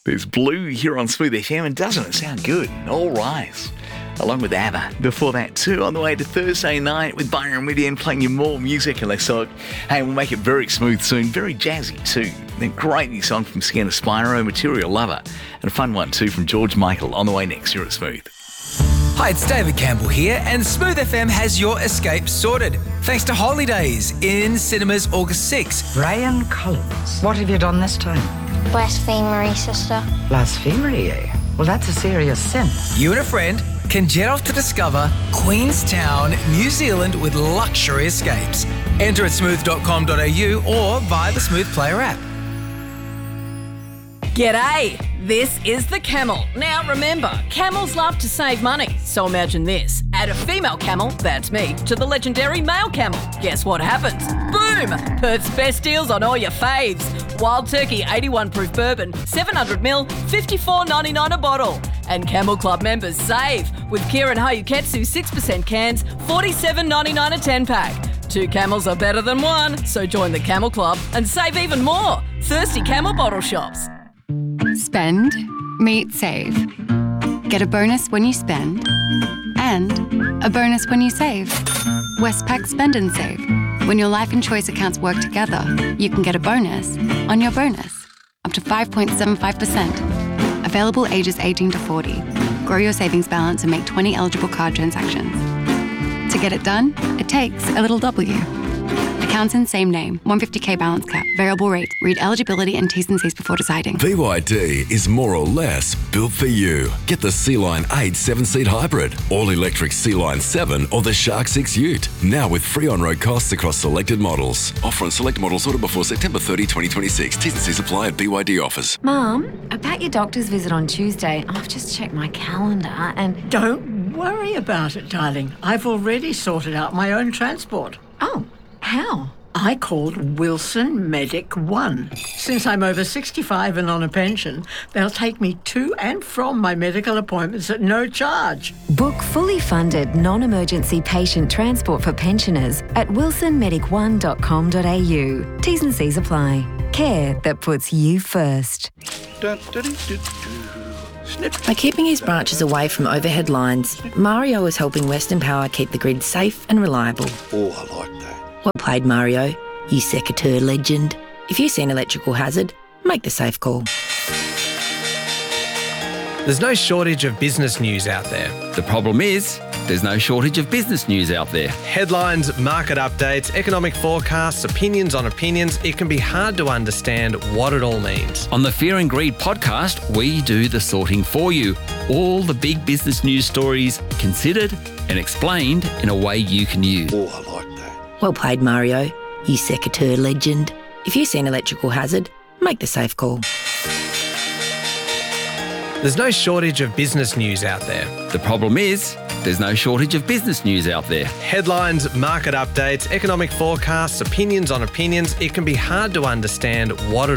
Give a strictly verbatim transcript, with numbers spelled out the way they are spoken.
There's Blue here on Smooth F M, and doesn't it sound good? All Rise, along with ABBA. Before that too, on the way to Thursday night with Byron Midian playing you more music, and let's talk. Hey, we'll make it very smooth soon, very jazzy too. A great new song from Scanner Spyro, Material Lover, and a fun one too from George Michael on the way next here at Smooth. Hi, it's David Campbell here, and Smooth F M has your escape sorted. Thanks to Holidays in cinemas August sixth. Brian Collins, what have you done this time? Blasphemery, sister. Blasphemy, eh? Well, that's a serious sin. You and a friend can jet off to discover Queenstown, New Zealand with luxury escapes. Enter at smooth dot com dot a u or via the Smooth Player app. G'day, this is the Camel. Now remember, camels love to save money, so imagine this. Add a female camel, that's me, to the legendary male camel. Guess what happens? Boom! Perth's best deals on all your faves. Wild Turkey eighty-one proof bourbon, seven hundred mil, fifty-four ninety-nine a bottle. And Camel Club members save with Kieran Hayuketsu six percent cans, forty-seven ninety-nine a ten pack. Two camels are better than one, so join the Camel Club and save even more. Thirsty Camel bottle shops. Spend, meet, save. Get a bonus when you spend and a bonus when you save. Westpac Spend and Save. When your life and choice accounts work together, you can get a bonus on your bonus, up to five point seven five percent. Available ages eighteen to forty. Grow your savings balance and make twenty eligible card transactions. To get it done, it takes a little W. Accounts in same name, one hundred fifty k balance cap, variable rate. Read eligibility and T's and C's before deciding. B Y D is more or less built for you. Get the Sea-Line eight seven-seat hybrid, all-electric Sea-Line seven or the Shark six Ute. Now with free on-road costs across selected models. Offer on select models ordered before September thirtieth, twenty twenty-six. T's and C's apply at B Y D offers. Mum, about your doctor's visit on Tuesday, I've just checked my calendar and... Don't worry about it, darling. I've already sorted out my own transport. Oh, how? I called Wilson Medic One. Since I'm over sixty-five and on a pension, they'll take me to and from my medical appointments at no charge. Book fully funded non-emergency patient transport for pensioners at wilson medic one dot com dot a u. T's and C's apply. Care that puts you first. By keeping his branches away from overhead lines, Mario is helping Western Power keep the grid safe and reliable. Oh, I like that. Well played, Mario, you secateurs legend. If you see an electrical hazard, make the safe call. There's no shortage of business news out there. The problem is, there's no shortage of business news out there. Headlines, market updates, economic forecasts, opinions on opinions. It can be hard to understand what it all means. On the Fear and Greed podcast, we do the sorting for you. All the big business news stories considered and explained in a way you can use. Oh, I like that. Well played, Mario, you secateurs legend. If you see an electrical hazard, make the safe call. There's no shortage of business news out there. The problem is, there's no shortage of business news out there. Headlines, market updates, economic forecasts, opinions on opinions. It can be hard to understand what it